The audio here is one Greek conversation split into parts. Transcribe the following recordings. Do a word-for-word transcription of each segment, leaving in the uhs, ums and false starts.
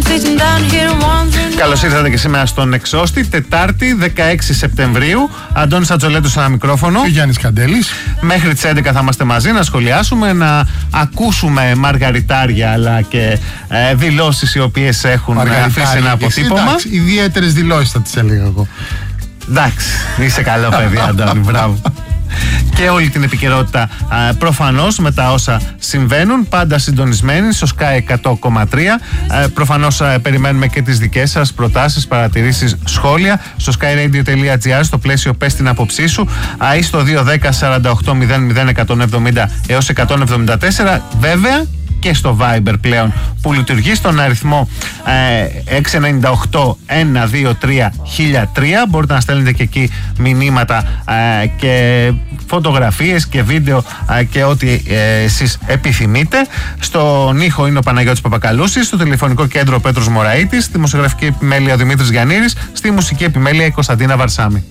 Καλώς ήρθατε και σήμερα στον Εξώστη, Τετάρτη δεκαέξι Σεπτεμβρίου. Αντώνης Ατζολέτος σε ένα μικρόφωνο. Και Γιάννης Καντέλης. Μέχρι τις έντεκα θα είμαστε μαζί να σχολιάσουμε, να ακούσουμε μαργαριτάρια αλλά και ε, δηλώσεις οι οποίες έχουν αφήσει ένα αποτύπωμα. Εντάξει, ιδιαίτερες δηλώσεις θα τις έλεγα εγώ. Εντάξει, είσαι καλό παιδί, Αντώνη, μπράβο. Και όλη την επικαιρότητα προφανώς με τα όσα συμβαίνουν, πάντα συντονισμένοι στο Sky εκατό κόμμα τρία. Προφανώς περιμένουμε και τις δικές σας προτάσεις, παρατηρήσεις, σχόλια στο skyradio τελεία gr, στο πλαίσιο πες την άποψή σου, ή στο δύο ένα μηδέν σαράντα οκτώ μηδέν μηδέν εκατόν εβδομήντα έως εκατόν εβδομήντα τέσσερα, βέβαια και στο Viber πλέον που λειτουργεί στον αριθμό ε, έξι εννιά οκτώ ένα δύο τρία χίλια τρία. Μπορείτε να στέλνετε και εκεί μηνύματα ε, και φωτογραφίες και βίντεο ε, και ό,τι ε, εσείς επιθυμείτε. Στον ήχο είναι ο Παναγιώτης Παπακαλούσης, στο τηλεφωνικό κέντρο ο Πέτρος Μωραΐτης, στη δημοσιογραφική επιμέλεια ο Δημήτρης Γιαννήρης, στη μουσική επιμέλεια η Κωνσταντίνα Βαρσάμη.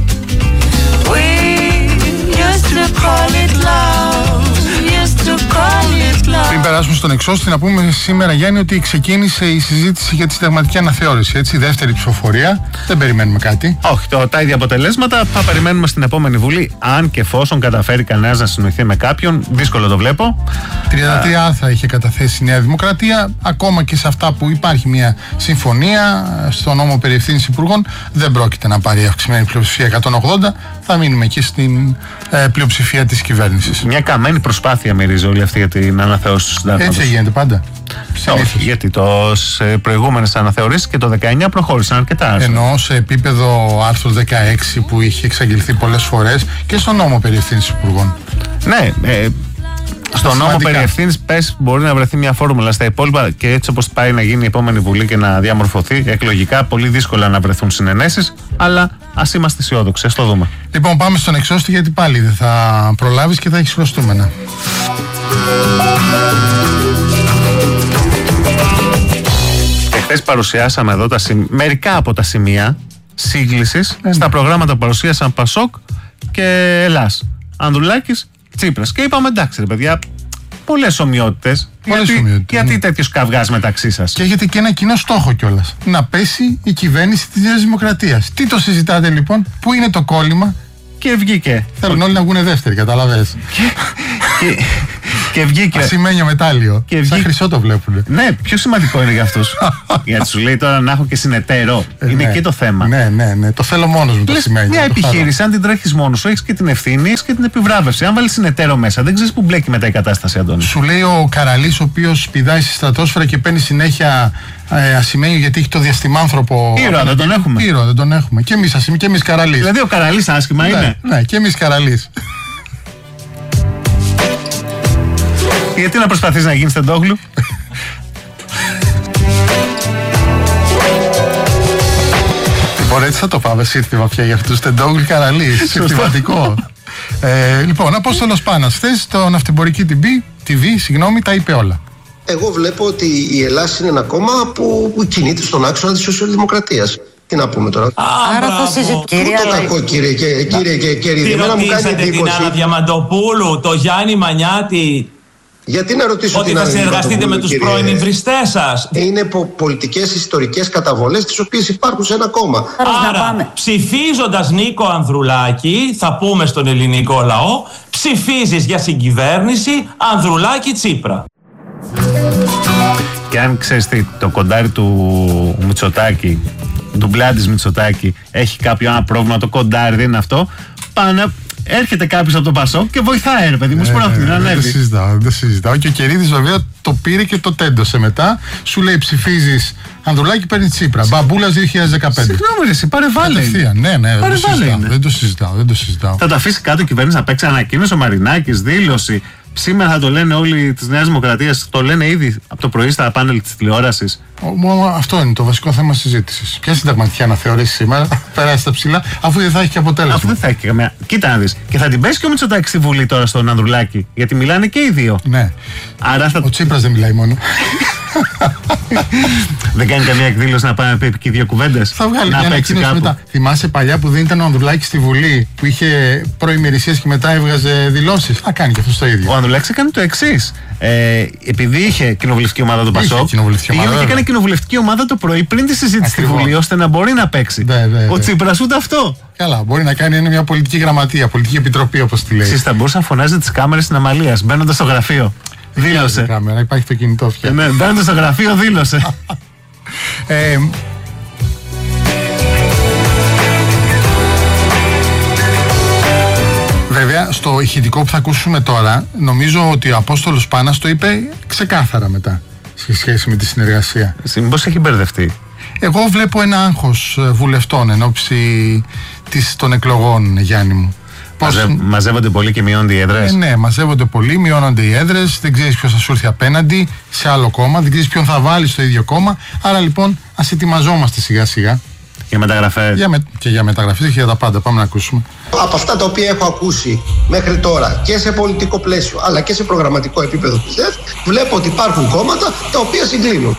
Πριν περάσουμε στον Εξώστη, να πούμε σήμερα, Γιάννη, ότι ξεκίνησε η συζήτηση για τη συνταγματική αναθεώρηση. Έτσι, δεύτερη ψηφοφορία. Δεν περιμένουμε κάτι. Όχι, το, τα ίδια αποτελέσματα θα περιμένουμε στην επόμενη Βουλή. Αν και εφόσον καταφέρει κανένας να συνοηθεί με κάποιον, δύσκολο το βλέπω. τριάντα τρία άρθρα είχε καταθέσει η Νέα Δημοκρατία. Ακόμα και σε αυτά που υπάρχει μια συμφωνία στο νόμο περί ευθύνης υπουργών, δεν πρόκειται να πάρει αυξημένη πλειοψηφία εκατόν ογδόντα. Θα μείνουμε εκεί στην ε, πλειοψηφία της κυβέρνησης. Μια καμένη προσπάθεια μυρίζει όλη αυτή για την αναθεώρηση του συντάγματος. Έτσι γίνεται πάντα. Όχι, γιατί το, σε προηγούμενες αναθεωρήσεις και το δεκαεννιά προχώρησαν αρκετά. Ενώ σε επίπεδο άρθρου δεκαέξι που είχε εξαγγελθεί πολλές φορές και στο νόμο περί ευθύνης υπουργών. Ναι, ε, στο νόμο περί ευθύνης πες μπορεί να βρεθεί μια φόρμουλα. Στα υπόλοιπα και έτσι όπως πάει να γίνει η επόμενη Βουλή και να διαμορφωθεί εκλογικά, πολύ δύσκολα να βρεθούν συνενέσεις, αλλά ας είμαστε αισιόδοξοι, ας το δούμε. Λοιπόν, πάμε στον Εξώστη, γιατί πάλι δεν θα προλάβεις και θα έχεις χρωστούμενα. Χθες παρουσιάσαμε εδώ τα σημ... μερικά από τα σημεία σύγκλησης ε, στα προγράμματα που παρουσίασαν Πασόκ και Ελλάς. Ανδρουλάκης, Τσίπρας. Και είπαμε εντάξει ρε παιδιά, πολλές ομοιότητες. Πολλές γιατί ομοιότητες, γιατί ναι. τέτοιος καυγάς μεταξύ σας. Και έχετε και ένα κοινό στόχο κιόλας. Να πέσει η κυβέρνηση της Νέας Δημοκρατίας. Τι το συζητάτε λοιπόν, πού είναι το κόλλημα? Και βγήκε. Θέλουν όλοι να βγουν δεύτεροι, καταλαβες. Και, και, και βγήκε. Ασημένιο μετάλλιο. Και βγήκε. Σαν χρυσό το βλέπουνε. Ναι, πιο σημαντικό είναι για αυτούς. Γιατί σου λέει τώρα να έχω και συνεταίρο. Ε, είναι ναι. και το θέμα. Ναι, ναι, ναι. Το θέλω μόνος μου το ασημένιο. Μια επιχείρηση, αν την τρέχεις μόνος σου, έχεις και την ευθύνη, έχεις και την επιβράβευση. Αν βάλεις συνεταίρο μέσα, δεν ξέρεις που μπλέκει μετά η κατάσταση, Αντώνη. Σου λέει ο Καραλής, ο οποίος πηδάει στη στρατόσφαιρα και παίρνει συνέχεια ε, ασημένιο γιατί έχει το διαστημάνθρωπο. Ήρωα, δεν τον έχουμε. Ήρωα, δεν τον έχουμε. Και εμείς ασημένιο και εμείς Καραλής. Δηλαδή ο Καραλής άσχημα ναι, είναι. Ναι, και εμείς Καραλής. Γιατί να προσπαθείς να γίνεις Τεντόγλου? Λοιπόν, έτσι θα το πάμε σύρθημα πια για αυτούς. Τεντόγλου Καραλής. Συστηματικό. ε, λοιπόν, Απόστολος Πάνας, χθες στο Ναυτιμπορική τι βι, συγγνώμη, τα είπε όλα. Εγώ βλέπω ότι η Ελλάδα είναι ένα κόμμα που, που κινείται στον άξονα της σοσιαλδημοκρατίας. Τι να πούμε τώρα. Άρα θα συζητήσουμε. Πού το κακό, κύριε και κύριε και κύριε. Τι ρωτήσατε την Άννα Διαμαντοπούλου, το Γιάννη Μανιάτη? Γιατί να ρωτήσω ότι την θα συνεργαστείτε με τους πρώην υβριστές σας? Είναι πολιτικές ιστορικές καταβολές τις οποίες υπάρχουν σε ένα κόμμα. Άρα ψηφίζοντας Νίκο Ανδρουλάκη, θα πούμε στον ελληνικό λαό, ψηφίζεις για συγκυβέρνηση Ανδρουλάκη Τσίπρα. Και αν ξέρεις τι, το κοντάρι του Μητσοτάκη, του μπλάντης Μητσοτάκη, έχει κάποιο ένα πρόβλημα, το κοντάρι δεν είναι αυτό, πάνε. Έρχεται κάποιος από τον Πασόκ και βοηθάει, ρε παιδί μου, σπρώχνει να ανέβει. Δεν συζητάω, δεν συζητάω. Και ο Κερίδης βέβαια το πήρε και το τέντωσε μετά. Σου λέει ψηφίζεις Ανδρουλάκη, παίρνει Τσίπρα. Μπαμπούλας δύο χιλιάδες δεκαπέντε. Συγγνώμη, εσύ, παρεβάλλει. Ναι, ναι, δεν το συζητάω. Δεν το συζητάω, δεν το συζητάω. Θα τα αφήσει κάτω η κυβέρνηση να παίξει ανακοίνωση, ο Μαρινάκης, δήλωση. Σήμερα θα το λένε όλοι της Νέας Δημοκρατίας, το λένε ήδη από το πρωί στα πάνελ της τηλεόρασης. Αυτό είναι το βασικό θέμα συζήτησης. Ποια συνταγματική αναθεώρηση σήμερα, περάσει στα ψηλά, αφού δεν θα έχει και αποτέλεσμα. Αφού δεν θα έχει και καμία. Κοίτα να δεις. Και θα την πέσει και ο Μητσοτάκης στη Βουλή τώρα στον Ανδρουλάκη. Γιατί μιλάνε και οι δύο. Ναι. Άρα θα... Ο Τσίπρας δεν μιλάει μόνο. Δεν κάνει καμία εκδήλωση να πάει να πει και δύο κουβέντες? Θα βγάλει να μια ανακοίνωση μετά. Θυμάσαι παλιά που δεν ήταν ο Ανδρουλάκης στη Βουλή, που είχε προημερησίες και μετά έβγαζε δηλώσεις? Θα κάνει και αυτό το ίδιο. Ο Ανδρουλάκης έκανε το εξής. Ε, επειδή είχε κοινοβουλευτική ομάδα του Πασόκ, είχε κάνει κοινοβουλευτική ομάδα το πρωί πριν τη συζήτηση στη Βουλή, ώστε να μπορεί να παίξει. Δε, δε, ο δε. Τσίπρας ούτε αυτό. Καλά, μπορεί να κάνει μια πολιτική γραμματεία, πολιτική επιτροπή, όπως τη λέει. Εσείς θα μπορούσε να φωνάζει τις κάμερες στην Αμαλίας μπαίνοντας στο γραφείο. Δήλωσε. Κάμερα, υπάρχει το κινητό πια. Ναι, μπαίνοντας στο γραφείο, δήλωσε. ε, Βέβαια, στο ηχητικό που θα ακούσουμε τώρα, νομίζω ότι ο Απόστολος Πάνας το είπε ξεκάθαρα μετά σε σχέση με τη συνεργασία. Μήπως έχει μπερδευτεί? Εγώ βλέπω ένα άγχος βουλευτών εν ώψη της, των εκλογών, Γιάννη μου. Μαζε, Πώς... Μαζεύονται πολύ και μειώνονται οι έδρες. Ε, ναι, μαζεύονται πολύ, μειώνονται οι έδρες. Δεν ξέρεις ποιος θα σου έρθει απέναντι σε άλλο κόμμα, δεν ξέρεις ποιον θα βάλει στο ίδιο κόμμα. Άρα λοιπόν ας ετοιμαζόμαστε σιγά σιγά. Για μεταγραφές. Για με... Και για μεταγραφές και για τα πάντα. Πάμε να ακούσουμε. Από αυτά τα οποία έχω ακούσει μέχρι τώρα και σε πολιτικό πλαίσιο αλλά και σε προγραμματικό επίπεδο της ΔΕΦ, βλέπω ότι υπάρχουν κόμματα τα οποία συγκλίνουν.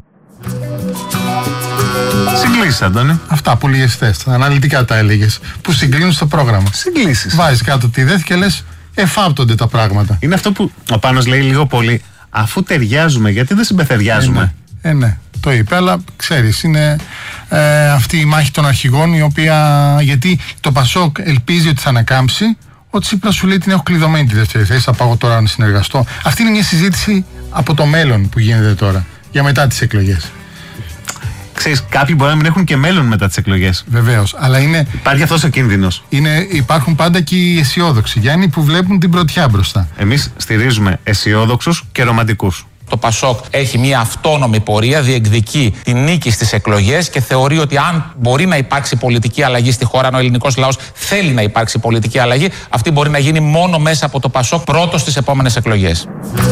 Συγκλήσεις, Αντώνη. Αυτά που λίγες θες, αναλυτικά τα έλεγες, που συγκλίνουν στο πρόγραμμα. Συγκλήσεις. Βάζεις κάτω τη ΔΕΦ και λες εφάπτονται τα πράγματα. Είναι αυτό που ο Πάνος λέει λίγο πολύ. Αφού ταιριάζουμε, γιατί δεν συμπεθεριάζουμε? Ε, ναι. ε, ναι. Το είπε, αλλά ξέρεις, είναι ε, αυτή η μάχη των αρχηγών, η οποία, γιατί το Πασόκ ελπίζει ότι θα ανακάμψει, ο Τσίπρας σου λέει την έχω κλειδωμένη τη δεύτερη θέση, θα πάω τώρα να συνεργαστώ. Αυτή είναι μια συζήτηση από το μέλλον που γίνεται τώρα, για μετά τις εκλογές. Ξέρεις, κάποιοι μπορεί να μην έχουν και μέλλον μετά τις εκλογές. Βεβαίως, αλλά είναι... Υπάρχει αυτός ο κίνδυνος. Είναι, υπάρχουν πάντα και οι αισιόδοξοι, Γιάννη, που βλέπουν την πρωτιά μπροστά. Εμείς στηρίζουμε αισιόδοξους και ρομαντικούς. Το Πασόκ έχει μια αυτόνομη πορεία, διεκδικεί τη νίκη στις εκλογές και θεωρεί ότι αν μπορεί να υπάρξει πολιτική αλλαγή στη χώρα, αν ο ελληνικός λαός θέλει να υπάρξει πολιτική αλλαγή, αυτή μπορεί να γίνει μόνο μέσα από το Πασόκ πρώτος στις επόμενες εκλογές.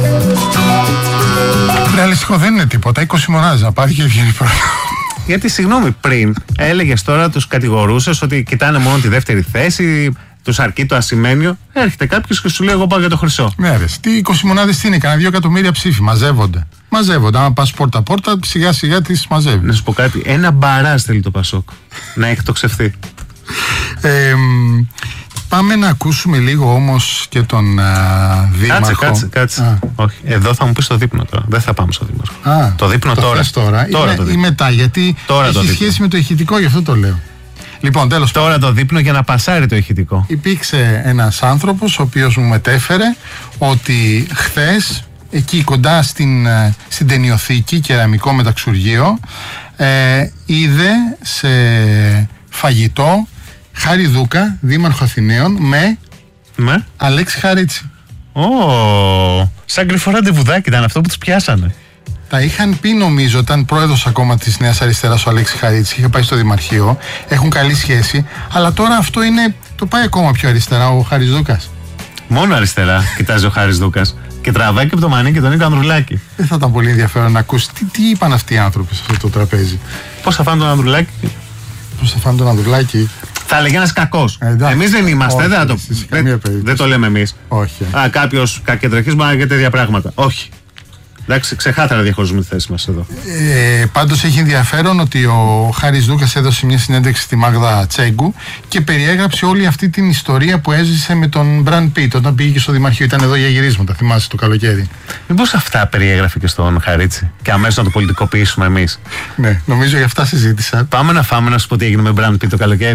Ρεαλιστικό δεν είναι τίποτα. είκοσι μονάδες να πάρει και βγαίνει πρώτο. Γιατί, συγγνώμη, πριν έλεγες, τώρα τους κατηγορούσες ότι κοιτάνε μόνο τη δεύτερη θέση, τους αρκεί το ασημένιο. Έρχεται κάποιος και σου λέει: εγώ πάω για το χρυσό. Ναι, ρε. Τι είκοσι μονάδες τι είναι, κανένα δύο εκατομμύρια ψήφοι. Μαζεύονται. Μαζεύονται. Αν πας πόρτα-πόρτα, σιγά-σιγά τις μαζεύει. Να σου πω κάτι. Ένα μπαράζ θέλει το Πασόκ να εκτοξευθεί. Ε, πάμε να ακούσουμε λίγο όμως και τον α, Δήμαρχο. Κάτσε, κάτσε, κάτσε. Α. Όχι. Εδώ θα μου πεις το δείπνο τώρα. Δεν θα πάμε στο Δήμαρχο. Α, το δείπνο το τώρα. τώρα. τώρα το ή μετά, γιατί τώρα έχει σχέση δείπνο. με το ηχητικό, γι' αυτό το λέω. Λοιπόν, τέλος. Τώρα το δείπνο για να πασάρει το ηχητικό. Υπήρξε ένας άνθρωπος ο οποίος μου μετέφερε ότι χθες εκεί κοντά στην, στην ταινιοθήκη, κεραμικό μεταξουργείο, ε, είδε σε φαγητό Χάρη Δούκα, δήμαρχο Αθηναίων, με, με? Αλέξη Χαρίτση. Ω, oh, σαν κρυφό ραντεβουδάκι ήταν αυτό που τους πιάσανε. Τα είχαν πει, νομίζω, όταν πρόεδρος ακόμα της Νέας Αριστεράς ο Αλέξη Χαρίτση είχε πάει στο Δημαρχείο, έχουν καλή σχέση, αλλά τώρα αυτό είναι, το πάει ακόμα πιο αριστερά ο Χάρης Δούκας. Μόνο αριστερά κοιτάζει ο Χάρης Δούκας και τραβάει και από το μανίκι τον Νίκο Ανδρουλάκη. Δεν θα ήταν πολύ ενδιαφέρον να ακούσει τι, τι είπαν αυτοί οι άνθρωποι σε αυτό το τραπέζι. Πώς θα φάνε τον Ανδρουλάκη? Πώς θα φάνε τον Ανδρουλάκη? Θα έλεγε ένας κακός. Ε, εμείς δεν είμαστε, όχι, δεν, το... δεν, δεν το λέμε εμείς. Όχι. Α, κάποιος κακεντρεχής μπορεί να λέει τέτοια πράγματα. Όχι. Εντάξει, ξεκάθαρα διαχωρίζουμε τη θέση μας εδώ. Ε, πάντως έχει ενδιαφέρον ότι ο Χάρης Δούκας έδωσε μια συνέντευξη στη Μάγδα Τσέγκου και περιέγραψε όλη αυτή την ιστορία που έζησε με τον Μπραν Πίτ όταν πήγε και στο Δημαρχείο. Ήταν εδώ για γυρίσματα, θυμάσαι, το καλοκαίρι. Μήπως αυτά περιέγραφε και στον Χαρίτση και αμέσως να το πολιτικοποιήσουμε εμείς? Ναι, νομίζω για αυτά συζήτησα. Πάμε να φάμε να σου πω τι έγινε με Μπραν Πίτ το καλοκαίρι.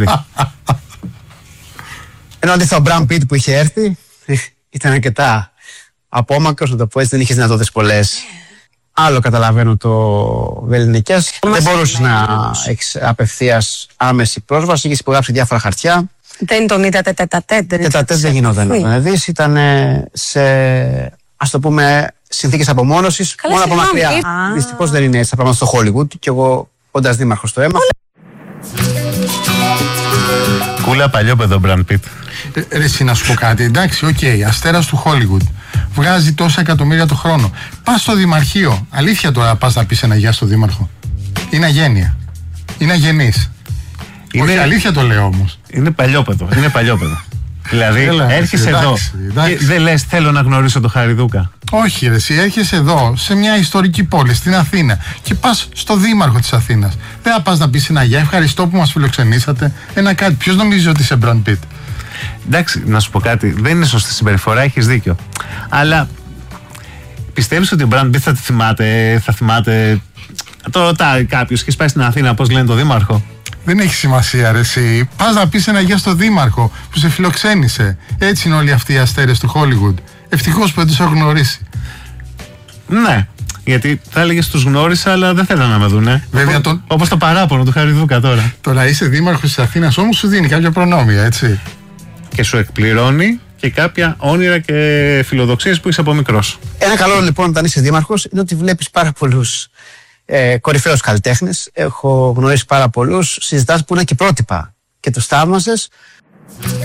Ενώ αντίθετα ο Μπραν Πίτ που είχε έρθει ήταν αρκετά απόμακρος, να το πω έτσι, δεν είχες δυνατότητες πολλές. Άλλο καταλαβαίνω το βελληνικές. Δεν μπορούσες να έχεις απευθείας άμεση πρόσβαση, είχες υπογράψει διάφορα χαρτιά. Δεν τον είδατε τέτα-τέτ? Τέτα-τέτ δεν γινόταν να δεις, ήταν σε, ας το πούμε, συνθήκες απομόνωσης, μόνο από μακριά. Δυστυχώς δεν είναι έτσι τα πράγματα στο Hollywood και εγώ όντας δήμαρχος το έμαθα. Κούλα παλιόπαιδο Μπραν Πίτ. Ρε εσύ να σου πω κάτι, εντάξει, οκ, okay, αστέρας του Hollywood, βγάζει τόσα εκατομμύρια το χρόνο. Πας στο Δημαρχείο, αλήθεια τώρα πας να πεις ένα γεια στο Δήμαρχο? Είναι αγένεια, είναι αγενής. Είναι... Όχι, αλήθεια το λέω όμως. Είναι παλιόπαιδο, είναι παλιόπαιδο. Δηλαδή έρχεσαι εδώ και δεν λες θέλω να γνωρίσω τον Χάρη Δούκα. Όχι, ρε, εσύ έρχεσαι εδώ σε μια ιστορική πόλη στην Αθήνα και πας στο δήμαρχο της Αθήνας. Δεν θα πας να πεις ένα γεια, ευχαριστώ που μας φιλοξενήσατε. Ένα κάτι. Ποιος νομίζει ότι είσαι Brad Pitt? Εντάξει, να σου πω κάτι. Δεν είναι σωστή συμπεριφορά, έχεις δίκιο. Αλλά πιστεύεις ότι ο Brad Pitt θα τη θυμάται, θα θυμάται. Το ρωτάει κάποιος και σπάει στην Αθήνα πώς λένε το δήμαρχο. Δεν έχει σημασία, ρε, εσύ. Πας να πεις ένα γεια στο δήμαρχο που σε φιλοξένησε. Έτσι είναι όλοι αυτοί οι αστέρες του Hollywood. Ευτυχώς που δεν τους έχω γνωρίσει. Ναι, γιατί θα έλεγες τους γνώρισα, αλλά δεν θέλανε να με δουνε. Βέβαια, τον... Όπως το παράπονο του Χαριδούκα τώρα. Το να είσαι δήμαρχος της Αθήνας όμως σου δίνει κάποια προνόμια, έτσι. Και σου εκπληρώνει και κάποια όνειρα και φιλοδοξίες που είσαι από μικρός. Ένα καλό λοιπόν όταν είσαι δήμαρχος είναι ότι βλέπεις πάρα πολλούς ε, κορυφαίους καλλιτέχνες. Έχω γνωρίσει πάρα πολλούς, συζητάς που είναι και πρότυπα και τους θαύμαζες.